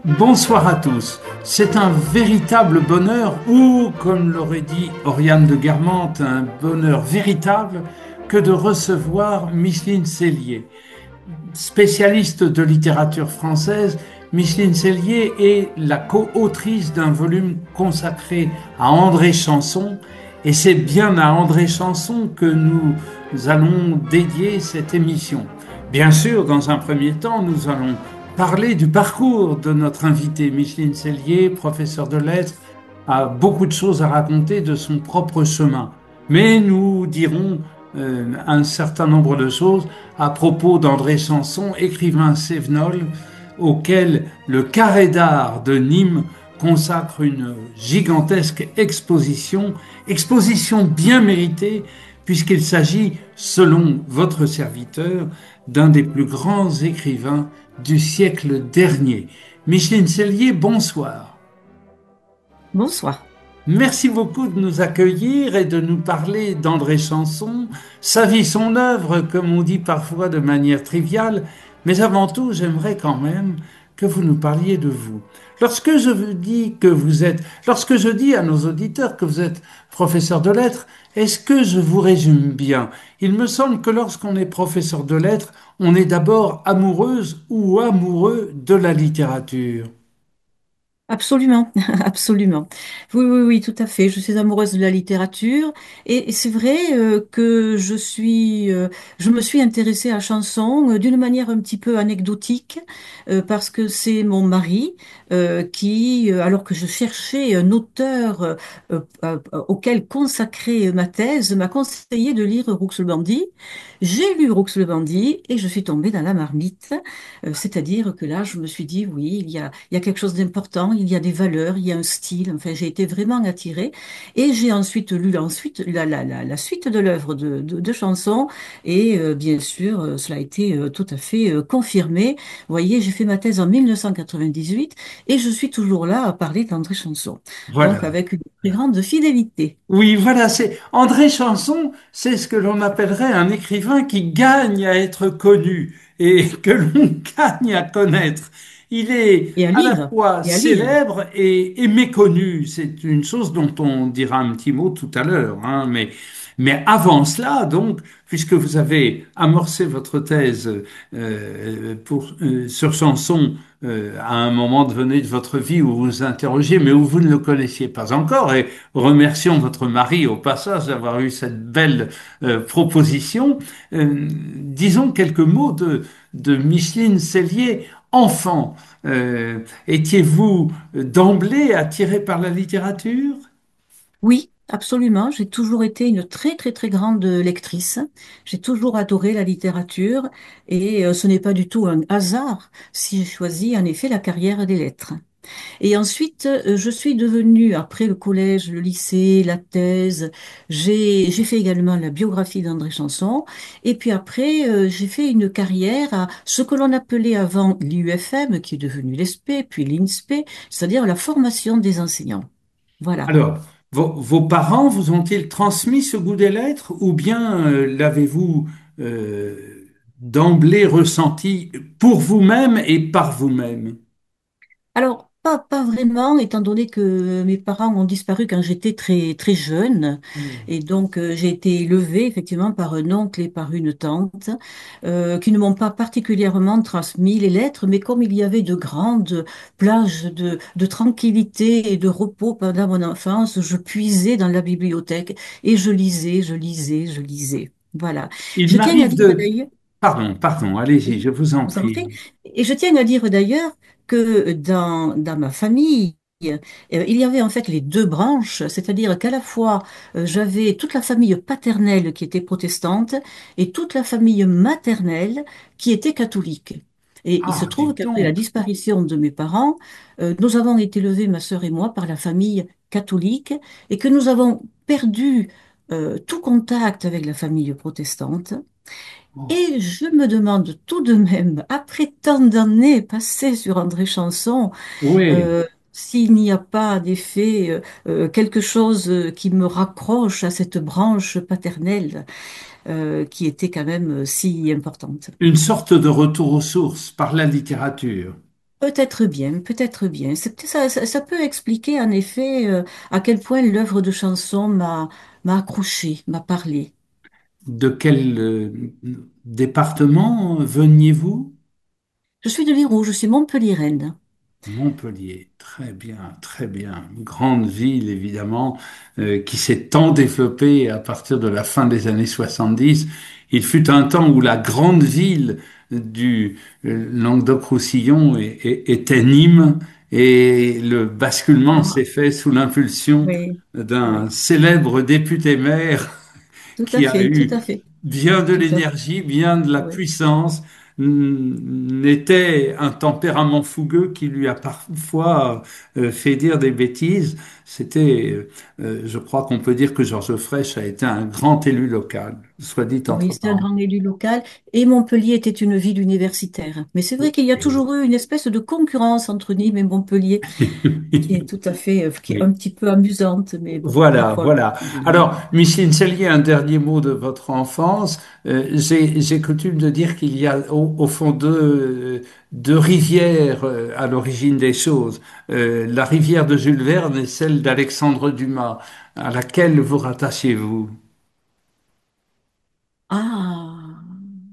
Bonsoir à tous. C'est un véritable bonheur, ou comme l'aurait dit Oriane de Guermantes, un bonheur véritable que de recevoir Micheline Cellier. Spécialiste de littérature française, Micheline Cellier est la co-autrice d'un volume consacré à André Chanson, et c'est bien à André Chanson que nous allons dédier cette émission. Bien sûr, dans un premier temps, nous allons parler du parcours de notre invité. Micheline Cellier, professeure de lettres, a beaucoup de choses à raconter de son propre chemin. Mais nous dirons un certain nombre de choses à propos d'André Chanson, écrivain cévenol, auquel le Carré d'art de Nîmes consacre une gigantesque exposition bien méritée, puisqu'il s'agit, selon votre serviteur, d'un des plus grands écrivains du siècle dernier. Micheline Cellier, bonsoir. Bonsoir. Merci beaucoup de nous accueillir et de nous parler d'André Chanson, sa vie, son œuvre, comme on dit parfois de manière triviale, mais avant tout, j'aimerais quand même que vous nous parliez de vous. Lorsque je dis à nos auditeurs que vous êtes professeur de lettres, est-ce que je vous résume bien? Il me semble que lorsqu'on est professeur de lettres, on est d'abord amoureuse ou amoureux de la littérature. Absolument, absolument. Oui, oui, oui, tout à fait. Je suis amoureuse de la littérature et c'est vrai que je me suis intéressée à Chanson d'une manière un petit peu anecdotique parce que c'est mon mari qui, alors que je cherchais un auteur auquel consacrer ma thèse, m'a conseillé de lire Roux-le-Bandit. J'ai lu Roux-le-Bandit et je suis tombée dans la marmite. C'est-à-dire que là, je me suis dit, oui, il y a quelque chose d'important, il y a des valeurs, il y a un style. Enfin, j'ai été vraiment attirée. Et j'ai ensuite lu la suite de l'œuvre de Chanson. Et bien sûr, cela a été tout à fait confirmé. Vous voyez, j'ai fait ma thèse en 1998 et je suis toujours là à parler d'André Chanson. Donc, Voilà. avec une très grande fidélité. Oui, voilà, c'est André Chanson, c'est ce que l'on appellerait un écrivain qui gagne à être connu et que l'on gagne à connaître. Il est Et à à la lire. fois Et à lire. célèbre et méconnu. C'est une chose dont on dira un petit mot tout à l'heure, hein, mais avant cela, donc, puisque vous avez amorcé votre thèse sur Chanson à un moment donné de votre vie où vous vous interrogez, mais où vous ne le connaissiez pas encore, et remercions votre mari au passage d'avoir eu cette belle proposition. Disons quelques mots de Micheline Cellier, enfant. Étiez-vous d'emblée attiré par la littérature? Oui, absolument. J'ai toujours été une très, très, très grande lectrice. J'ai toujours adoré la littérature et ce n'est pas du tout un hasard si j'ai choisi en effet la carrière des lettres. Et ensuite, je suis devenue, après le collège, le lycée, la thèse, j'ai fait également la biographie d'André Chanson. Et puis après, j'ai fait une carrière à ce que l'on appelait avant l'IUFM, qui est devenu l'ESP, puis l'INSPE, c'est-à-dire la formation des enseignants. Voilà. Alors, vos parents vous ont-ils transmis ce goût des lettres ou bien l'avez-vous d'emblée ressenti pour vous-même et par vous-même? Alors, pas vraiment, étant donné que mes parents ont disparu quand j'étais très, très jeune. Et donc, j'ai été élevée effectivement par un oncle et par une tante qui ne m'ont pas particulièrement transmis les lettres, mais comme il y avait de grandes plages de tranquillité et de repos pendant mon enfance, je puisais dans la bibliothèque et je lisais, je lisais, je lisais. Voilà. Il Je tiens à m'arrive dire de... d'ailleurs, Pardon, allez-y, je vous en vous en prie. prie. Et je tiens à dire d'ailleurs que dans ma famille, il y avait en fait les deux branches, c'est-à-dire qu'à la fois j'avais toute la famille paternelle qui était protestante et toute la famille maternelle qui était catholique. Et il se Ah, trouve dites qu'après la donc. disparition de mes parents, nous avons été élevés, ma sœur et moi, par la famille catholique et que nous avons perdu tout contact avec la famille protestante. Oh, Et je me demande tout de même, après tant d'années passées sur André Chanson, oui. euh, s'il n'y a pas d'effet quelque chose qui me raccroche à cette branche paternelle qui était quand même si importante. Une sorte de retour aux sources par la littérature. Peut-être bien, peut-être bien. Ça peut expliquer en effet à quel point l'œuvre de chanson m'a accroché, m'a parlé. De quel département veniez-vous? Je suis de l'Hérault, je suis montpelliéraine. Montpellier, très bien, très bien. Grande ville, évidemment, qui s'est tant développée à partir de la fin des années 70. Il fut un temps où la grande ville du Languedoc-Roussillon était Nîmes et le basculement Ah, s'est fait sous l'impulsion oui, d'un oui, célèbre député-maire tout à qui a fait, tout eu à fait, bien de tout à fait, l'énergie, bien de la oui. puissance, n'était un tempérament fougueux qui lui a parfois fait dire des bêtises. Je crois qu'on peut dire que Georges Frêche a été un grand élu local, soit dit Oui, entre c'était un parenthèses. grand élu local et Montpellier était une ville universitaire. Mais c'est vrai qu'il y a Oui. toujours eu une espèce de concurrence entre Nîmes et Montpellier qui est tout à fait, qui est un Oui. petit peu amusante, mais bon, ma Voilà, foi. voilà. Alors, Micheline Sellier, un dernier mot de votre enfance. J'ai coutume de dire qu'il y a au fond deux rivières à l'origine des choses. La rivière de Jules Verne et celle d'Alexandre Dumas. À laquelle vous rattachez-vous? Ah,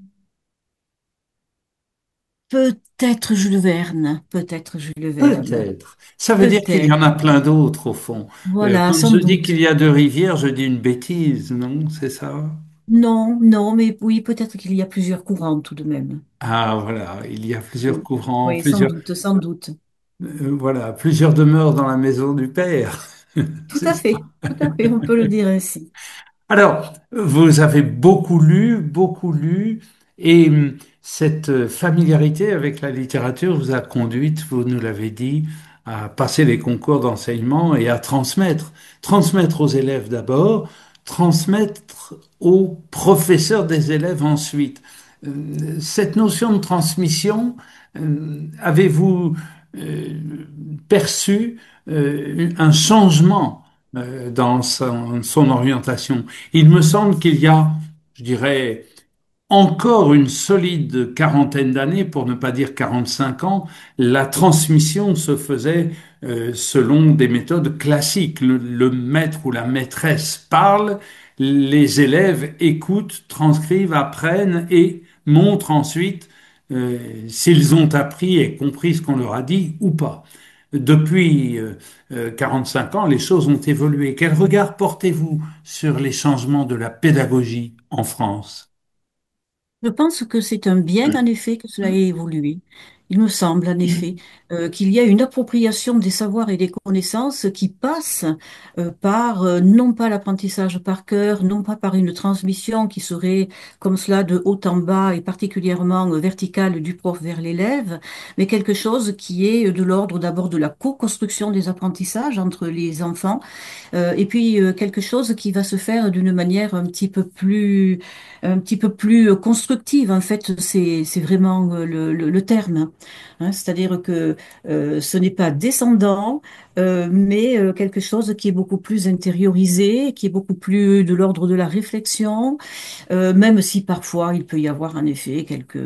peut-être Jules Verne, peut-être Jules Verne, Peut-être. Ça veut dire qu'il y peut-être. en a plein d'autres au fond. Voilà, Quand sans je dis qu'il doute. y a deux rivières, je dis une bêtise, non? C'est ça? Non, non, mais oui, peut-être qu'il y a plusieurs courants tout de même. Ah, voilà. Il y a plusieurs Oui, courants, oui, sans plusieurs. doute, sans doute. Voilà, plusieurs demeures dans la maison du père. C'est ça. Tout à fait, on peut le dire ainsi. Alors, vous avez beaucoup lu, et cette familiarité avec la littérature vous a conduite, vous nous l'avez dit, à passer les concours d'enseignement et à transmettre. Transmettre aux élèves d'abord, transmettre aux professeurs des élèves ensuite. Cette notion de transmission, avez-vous euh, perçu un changement dans son orientation? Il me semble qu'il y a, je dirais, encore une solide quarantaine d'années, pour ne pas dire 45 ans, la transmission se faisait selon des méthodes classiques. Le maître ou la maîtresse parle, les élèves écoutent, transcrivent, apprennent et montrent ensuite s'ils ont appris et compris ce qu'on leur a dit ou pas. Depuis 45 ans, les choses ont évolué. Quel regard portez-vous sur les changements de la pédagogie en France? Je pense que c'est un bien, en effet, que cela ait évolué. Il me semble, en effet, qu'il y a une appropriation des savoirs et des connaissances qui passe par, non pas l'apprentissage par cœur, non pas par une transmission qui serait comme cela de haut en bas et particulièrement verticale du prof vers l'élève, mais quelque chose qui est de l'ordre d'abord de la co-construction des apprentissages entre les enfants et puis quelque chose qui va se faire d'une manière un petit peu plus constructive. En fait, c'est vraiment le terme. Hein. C'est-à-dire que ce n'est pas descendant, mais quelque chose qui est beaucoup plus intériorisé, qui est beaucoup plus de l'ordre de la réflexion, même si parfois il peut y avoir en effet quelques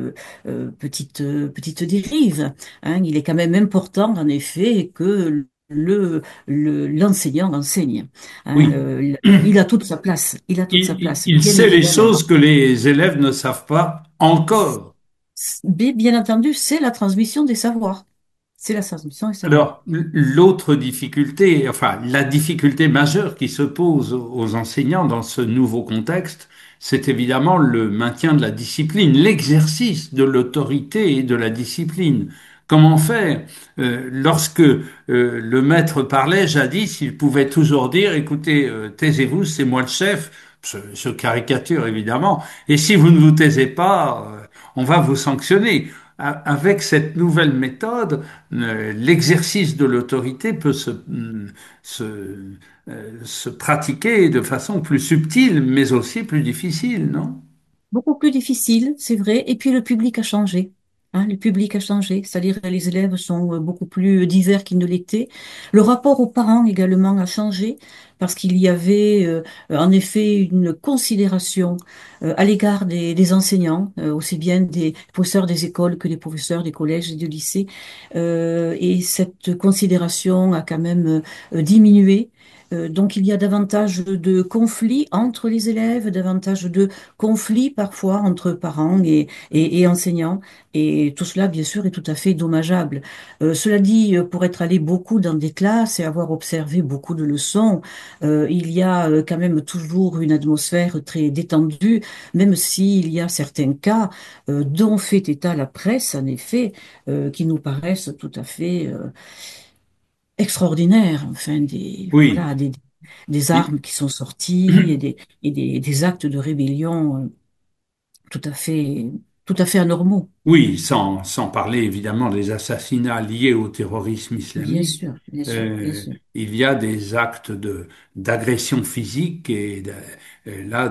petites dérives. Hein. Il est quand même important en effet que l'enseignant enseigne. Hein. Oui, Il a toute sa place. Il a toute sa place, il bien sait les évidemment. choses que les élèves ne savent pas encore. Bien entendu, c'est la transmission des savoirs. C'est la transmission des savoirs. Alors, l'autre difficulté, enfin, la difficulté majeure qui se pose aux enseignants dans ce nouveau contexte, c'est évidemment le maintien de la discipline, l'exercice de l'autorité et de la discipline. Comment faire lorsque le maître parlait jadis, il pouvait toujours dire, écoutez, taisez-vous, c'est moi le chef. Je caricature évidemment. Et si vous ne vous taisez pas, on va vous sanctionner. Avec cette nouvelle méthode, l'exercice de l'autorité peut se, se pratiquer de façon plus subtile, mais aussi plus difficile, non? Beaucoup plus difficile, c'est vrai. Et puis le public a changé. Hein, le public a changé, c'est-à-dire les élèves sont beaucoup plus divers qu'ils ne l'étaient. Le rapport aux parents également a changé parce qu'il y avait en effet une considération à l'égard des enseignants, aussi bien des professeurs des écoles que des professeurs des collèges et du lycée. Et cette considération a quand même diminué. Donc il y a davantage de conflits entre les élèves, davantage de conflits parfois entre parents et enseignants. Et tout cela, bien sûr, est tout à fait dommageable. Cela dit, pour être allé beaucoup dans des classes et avoir observé beaucoup de leçons, il y a quand même toujours une atmosphère très détendue, même s'il y a certains cas dont fait état la presse, en effet, qui nous paraissent tout à fait extraordinaires. Enfin, Oui. voilà, des armes qui sont sorties des actes de rébellion tout à fait, tout à fait anormaux. Oui, sans parler évidemment des assassinats liés au terrorisme Bien islamique. sûr, bien sûr, bien sûr. Il y a des actes d'agression physique là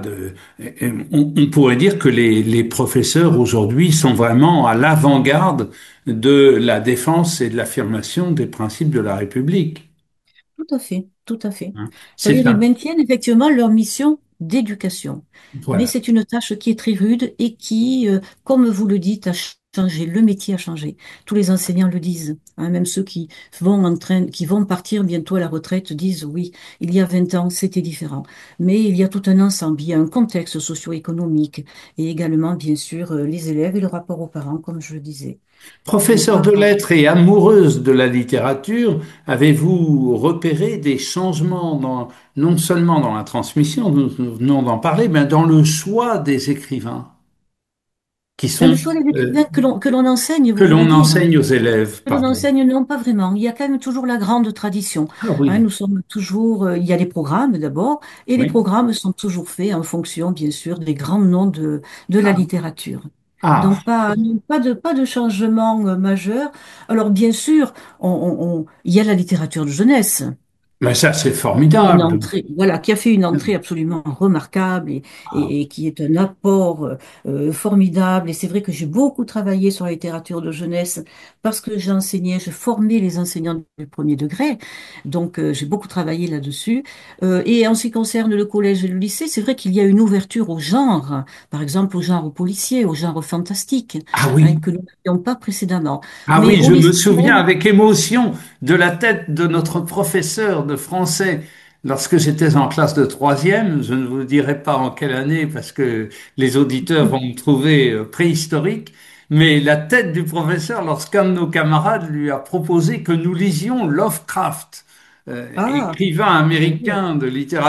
on pourrait dire que les professeurs aujourd'hui sont vraiment à l'avant-garde de la défense et de l'affirmation des principes de la République. Tout à fait, tout à fait. Hein. C'est-à-dire, C'est ils un, maintiennent effectivement leur mission d'éducation. Mais voilà. c'est une tâche qui est très rude et qui, comme vous le dites, a changé. Le métier a changé. Tous les enseignants le disent. Hein, même ceux qui vont partir bientôt à la retraite disent oui, il y a 20 ans, c'était différent. Mais il y a tout un ensemble. Il y a un contexte socio-économique et également, bien sûr, les élèves et le rapport aux parents, comme je le disais. Les Professeur de parents. lettres et amoureuse de la littérature, avez-vous repéré des changements non seulement dans la transmission, nous venons d'en parler, mais dans le choix des écrivains qui Ben, le sont, choix des euh, écrivains que l'on enseigne, que vous voulez l'on dire? enseigne aux élèves, Que l'on pardon. enseigne, non, pas vraiment. Il y a quand même toujours la grande tradition. Ah Hein, oui, nous sommes toujours, il y a les programmes d'abord, et les oui. programmes sont toujours faits en fonction, bien sûr, des grands noms de la Ah, littérature. ah, Donc pas de changement majeur. Alors bien sûr, il y a la littérature de jeunesse mais ça c'est une formidable. entrée, voilà, qui a fait une entrée absolument remarquable Ah, et qui est un apport formidable. Et c'est vrai que j'ai beaucoup travaillé sur la littérature de jeunesse parce que j'enseignais, je formais les enseignants du premier degré. Donc, j'ai beaucoup travaillé là-dessus. Et en ce qui concerne le collège et le lycée, c'est vrai qu'il y a une ouverture au genre, par exemple au genre policier, au genre fantastique, ah hein, oui. que nous n'avions pas précédemment. Ah Mais oui, au je me lycée souviens même, avec émotion de la tête de notre professeur de français lorsque j'étais en classe de troisième. Je ne vous dirai pas en quelle année parce que les auditeurs vont me trouver préhistorique. Mais la tête du professeur lorsqu'un de nos camarades lui a proposé que nous lisions Lovecraft, ah, écrivain très bien. américain de littérature